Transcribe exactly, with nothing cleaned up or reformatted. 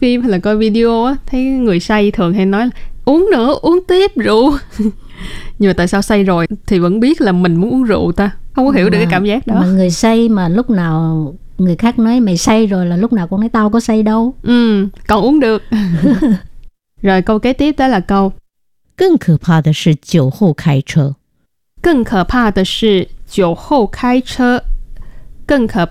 phim hay là coi video á, thấy người say thường hay nói uống nữa, uống tiếp rượu. Nhưng mà tại sao say rồi thì vẫn biết là mình muốn uống rượu ta? Không có hiểu mà, được cái cảm giác đó. Mà người say mà lúc nào người khác nói mày say rồi là lúc nào cũng nói tao có say đâu. Ừ, còn uống được. Rồi câu kế tiếp đó là câu 更可怕的是酒后开车。 更可怕的是酒后开车。更可